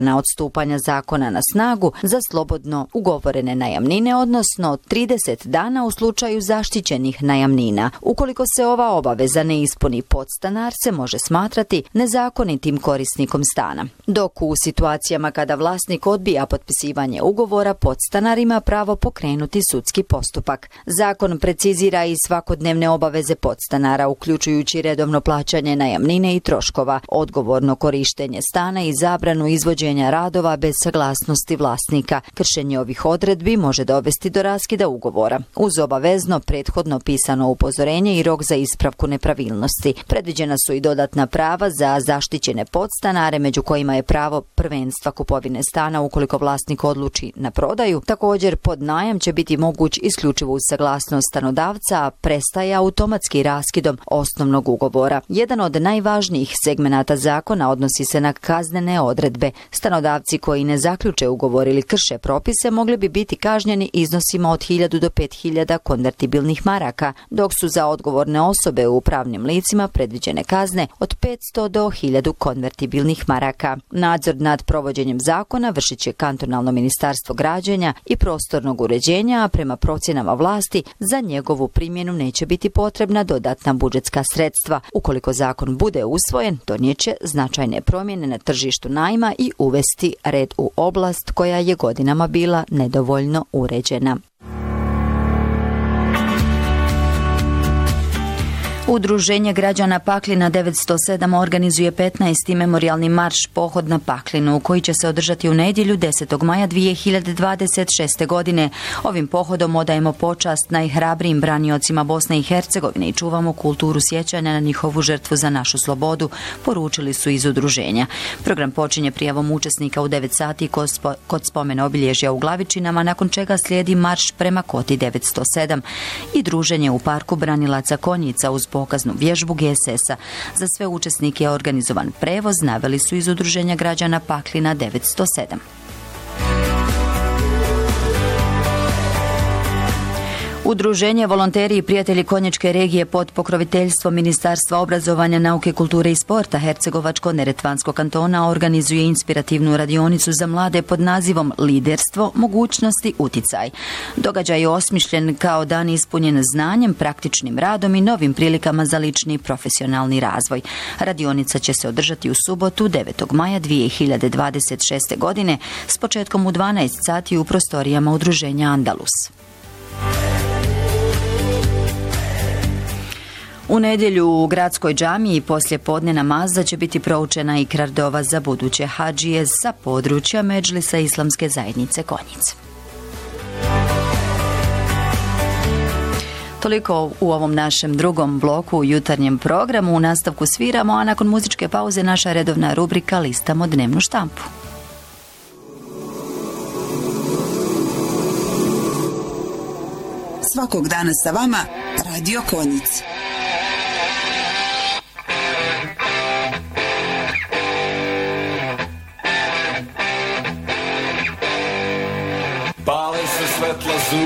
na odstupanja zakona na snagu za slobodno ugovorene najamnine, odnosno 30 dana u slučaju zaštićenih najamnina. Ukoliko se ova obaveza ne ispuni, podstanar se može smatrati nezakonitim korisnikom stana. Dok u situacijama kada vlasnik odbija potpisivanje ugovora, podstanar ima pravo pokrenuti sudski postupak. Zakon precizira i svakodnevne obaveze podstanara, uključujući redovno plaćanje najamnine i troškova, odgovorno korištenje stana i zabranu izvođenja radova bez saglasnosti vlasnika. Kršenje ovih odredbi može dovesti do raskida ugovora, uz obavezno prethodno pisano upozorenje i rok za ispravku nepravilnosti. Predviđena su i dodatna prava za zaštićene podstanare, među kojima je pravo prvenstva kupovine stana ukoliko vlasnik odluči na prodaju. Također, pod najam će biti moguć isključivo uz saglasnost stanodavca, a prestaje automatski raskidom osnovnog ugovora. Jedan od najvažnijih segmenata zakona odnosi se na kaznene odredbe. Stanodavci koji ne zaključe ugovor ili krše propise mogli bi biti kažnjeni iznosima od 1000 do 5000 konvertibilnih maraka, dok su za odgovorne osobe u pravnim licima predviđene kazne od 500 do 1000 konvertibilnih maraka. Nadzor nad provođenjem zakona vršit će kantonalno ministarstvo građenja i prostornog uređenja, a prema procjenama vlasti za njegovu primjenu neće biti potrebna dodatna budžetska sredstva. Ukoliko zakon bude usvojen, donijeće značajne promjene na tržištu najma i uvesti red u oblast koja je godinama bila nedovoljno uređena. Udruženje građana Paklina 907 organizuje 15. memorijalni marš Pohod na Paklinu, koji će se održati u nedjelju 10. maja 2026. godine. Ovim pohodom odajemo počast najhrabrijim braniocima Bosne i Hercegovine i čuvamo kulturu sjećanja na njihovu žrtvu za našu slobodu, poručili su iz udruženja. Program počinje prijavom učesnika u 9 sati kod spomena obilježja u Glavičinama, nakon čega slijedi marš prema Koti 907 i druženje u parku branilaca konjica uz pokaznu vježbu GSS-a. Za sve učesnike je organizovan prevoz, naveli su iz udruženja građana Paklina 907. Udruženje Volonteri i prijatelji Konjičke regije pod pokroviteljstvom Ministarstva obrazovanja, nauke, kulture i sporta Hercegovačko-neretvanskog kantona organizuje inspirativnu radionicu za mlade pod nazivom Liderstvo, mogućnosti, uticaj. Događaj je osmišljen kao dan ispunjen znanjem, praktičnim radom i novim prilikama za lični i profesionalni razvoj. Radionica će se održati u subotu 9. maja 2026. godine s početkom u 12 sati u prostorijama udruženja Andalus. U nedjelju u gradskoj džamiji poslije podne namaza će biti proučena i kradova za buduće hadžije sa područja Medžlisa Islamske zajednice Konjic. Toliko u ovom našem drugom bloku u jutarnjem programu. U nastavku sviramo, a nakon muzičke pauze naša redovna rubrika Listamo dnevnu štampu. Svakog dana sa vama Radio Konjic. Pale se svetla